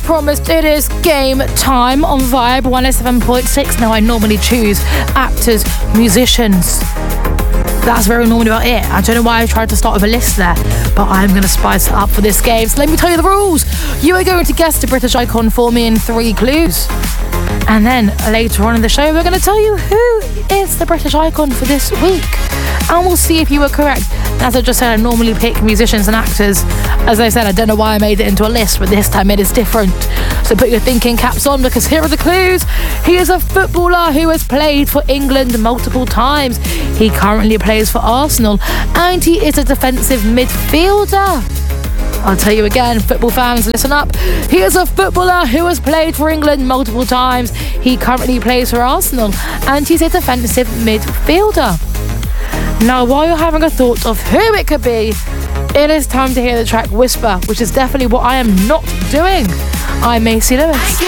promised, it is game time on Vibe 107.6. Now, I normally choose actors, musicians. That's very normally about it. I don't know why I tried to start with a list there, but I'm going to spice it up for this game. So let me tell you the rules. You are going to guess the British icon for me in 3 clues. And then later on in the show, we're going to tell you who is the British icon for this week. And we'll see if you were correct. As I just said, I normally pick musicians and actors. As I said, I don't know why I made it into a list, but this time it is different. So put your thinking caps on, because here are the clues. He is a footballer who has played for England multiple times. He currently plays for Arsenal, and he is a defensive midfielder. I'll tell you again, football fans, listen up. He is a footballer who has played for England multiple times. He currently plays for Arsenal, and he's a defensive midfielder. Now, while you're having a thought of who it could be, it is time to hear the track Whisper, which is definitely what I am not doing. I'm Macy Lewis.